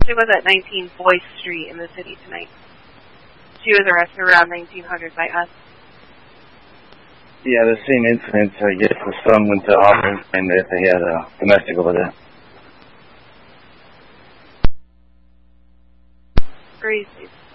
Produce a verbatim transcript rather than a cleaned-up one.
she was at nineteen Boyce Street in the city tonight. She was arrested around nineteen hundred by us. Yeah, the same incident. I guess the son went to Auburn and that they had a domestic over there. Crazy.